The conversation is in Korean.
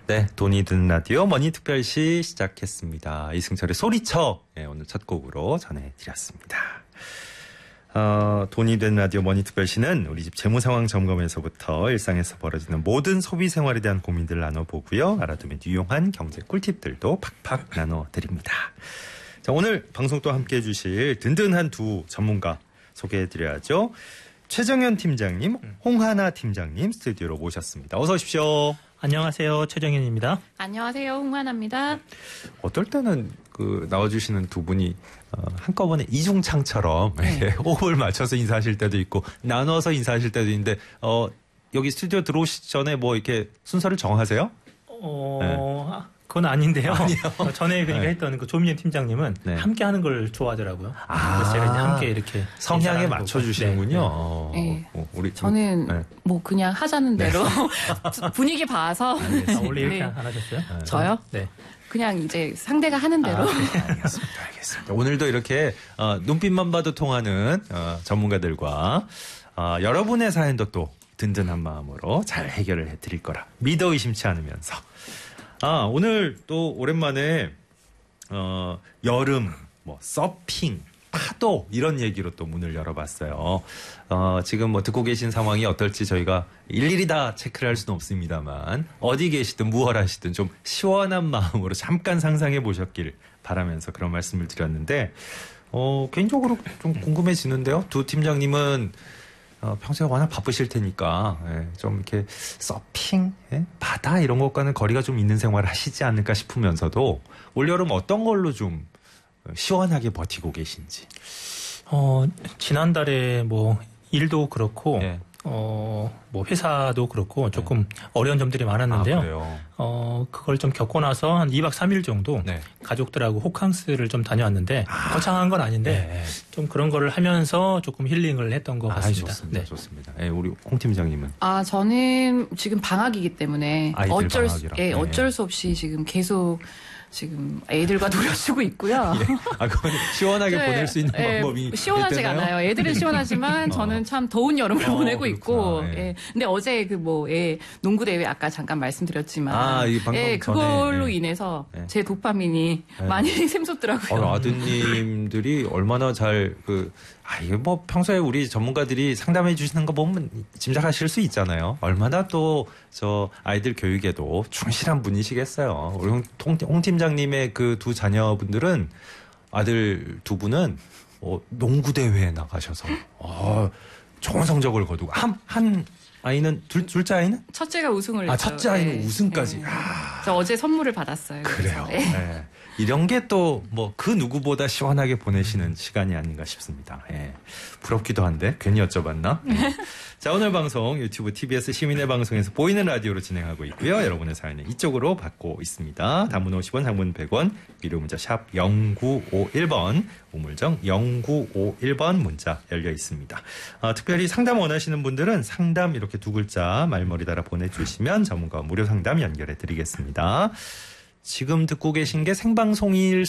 네, 돈이 드는 라디오 머니특별시 시작했습니다. 이승철의 소리쳐 오늘 첫 곡으로 전해드렸습니다. 돈이 된 라디오 머니특별시는 우리 집 재무상황 점검에서부터 일상에서 벌어지는 모든 소비생활에 대한 고민들을 나눠보고요. 알아두면 유용한 경제 꿀팁들도 팍팍 나눠드립니다. 자, 오늘 방송 또 함께해 주실 든든한 두 전문가 소개해드려야죠. 최정현 팀장님, 홍하나 팀장님 스튜디오로 모셨습니다. 어서 오십시오. 안녕하세요. 최정현입니다. 안녕하세요. 홍하나입니다. 어떨 때는 나와주시는 두 분이 한꺼번에 이중창처럼 네. 호흡을 맞춰서 인사하실 때도 있고 나눠서 인사하실 때도 있는데 여기 스튜디오 들어오시기 전에 뭐 이렇게 순서를 정하세요? 네. 그건 아닌데요. 전에 그러니까 네. 했던 그 조민현 팀장님은 네. 함께 하는 걸 좋아하더라고요. 그래서 제가 이제 함께 이렇게 성향에 맞춰주시는군요. 네. 우리 저는 뭐 그냥 하자는 대로 분위기 봐서. 원래 이렇게 안 하셨어요? 저요? 네. 그냥 이제 상대가 하는 대로. 네, 알겠습니다. 오늘도 이렇게 눈빛만 봐도 통하는 전문가들과 여러분의 사연도 또 든든한 마음으로 잘 해결을 해드릴 거라 믿어 의심치 않으면서 오늘 또 오랜만에 여름, 뭐 서핑, 파도 이런 얘기로 또 문을 열어봤어요. 지금 뭐 듣고 계신 상황이 어떨지 저희가 일일이 다 체크를 할 수는 없습니다만 어디 계시든 무얼 하시든 좀 시원한 마음으로 잠깐 상상해 보셨길 바라면서 그런 말씀을 드렸는데 개인적으로 좀 궁금해지는데요. 두 팀장님은 평소에 워낙 바쁘실 테니까 좀 이렇게 서핑, 바다 이런 것과는 거리가 좀 있는 생활을 하시지 않을까 싶으면서도 올여름 어떤 걸로 좀 시원하게 버티고 계신지. 지난달에 뭐 일도 그렇고 뭐 회사도 그렇고 조금 어려운 점들이 많았는데요. 그걸 좀 겪고 나서 한 2박 3일 정도 가족들하고 호캉스를 좀 다녀왔는데 거창한 건 아닌데 좀 그런 거를 하면서 조금 힐링을 했던 것 같습니다. 좋습니다. 네. 좋습니다. 우리 홍 팀장님은? 저는 지금 방학이기 때문에 어쩔 수 없이 지금 계속 지금 애들과 놀아주고 있고요. 그건 시원하게 보낼 수 있는 방법이 시원하지가 않아요. 애들은 시원하지만 저는 참 더운 여름을 보내고 있고. 근데 어제 농구 대회 아까 잠깐 말씀드렸지만, 그걸로 인해서 제 도파민이 많이 샘솟더라고요. 아드님들이 얼마나 잘 이게 뭐 평소에 우리 전문가들이 상담해 주시는 거 보면 짐작하실 수 있잖아요. 얼마나 또 저 아이들 교육에도 충실한 분이시겠어요. 우리 홍 팀장님의 그 두 자녀분들은 아들 두 분은 농구 대회에 나가셔서 좋은 성적을 거두고 한 아이는 둘째 아이는? 첫째가 우승을 했죠. 첫째 아이는 우승까지. 저 어제 선물을 받았어요. 그래요. 이런 게 또 뭐 그 누구보다 시원하게 보내시는 시간이 아닌가 싶습니다. 부럽기도 한데 괜히 여쭤봤나? 자, 오늘 방송 유튜브 TBS 시민의 방송에서 보이는 라디오로 진행하고 있고요. 여러분의 사연은 이쪽으로 받고 있습니다. 단문 50원, 장문 100원, 미료 문자 샵 0951번, 우물정 0951번 문자 열려 있습니다. 특별히 상담 원하시는 분들은 상담 이렇게 두 글자 말머리 달아 보내주시면 전문가와 무료 상담 연결해 드리겠습니다. 지금 듣고 계신 게 생방송일